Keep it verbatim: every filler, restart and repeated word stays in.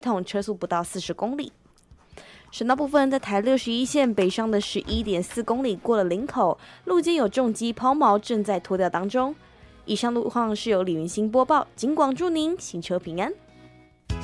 统，车速不到四十公里。省道部分，在台六十一线北上的十一点四公里过了林口，路肩有重机抛锚，正在拖吊当中。以上路况是由李云兴播报，警广祝您行车平安。